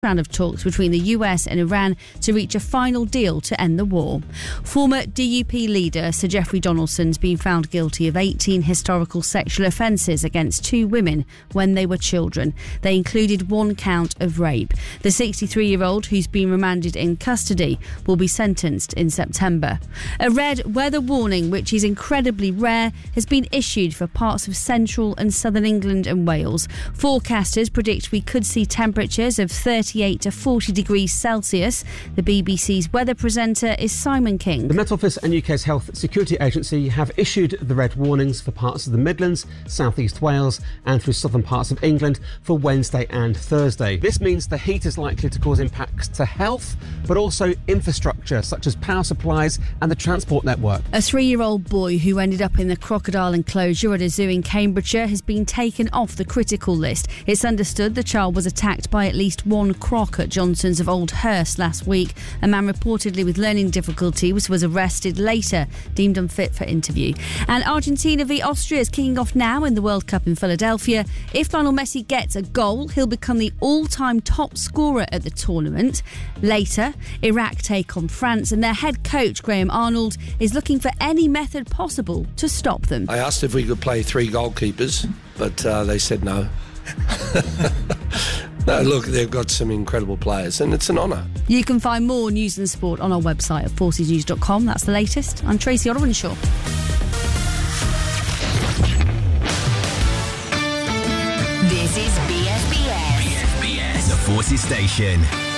round of talks between the US and Iran to reach a final deal to end the war. Former DUP leader Sir Geoffrey Donaldson's been found guilty of 18 historical sexual offences against 2 women when they were children. They included 1 count of rape. The 63-year-old, who's been remanded in custody, will be sentenced in September. A red weather warning, which is incredibly rare, has been issued for parts of central and southern England and Wales. Forecasters predict we could see temperatures of 38 to 40 degrees Celsius. The BBC's weather presenter is Simon King. The Met Office and UK's Health Security Agency have issued the red warnings for parts of the Midlands, South East Wales and through southern parts of England for Wednesday and Thursday. This means the heat is likely to cause impacts to health, but also infrastructure such as power supplies and the transport network. A 3-year-old boy who ended up in the crocodile enclosure at a zoo in Cambridgeshire has been taken off the critical list. It's understood the child was attacked by at least 1 croc at Johnson's of Old Hurst last week. A man reportedly with learning difficulties was arrested later, deemed unfit for interview. And Argentina v Austria is kicking off now in the World Cup in Philadelphia. If Lionel Messi gets a goal, he'll become the all-time top scorer at the tournament. Later, Iraq take on France, and their head coach, Graham Arnold, is looking for any method possible to stop them. I asked if we could play 3 goalkeepers, but they said no. No, look, they've got some incredible players and it's an honour. You can find more news and sport on our website at forcesnews.com. That's the latest. I'm Tracy Odwenshaw. This is BFBS. BFBS, the Forces Station.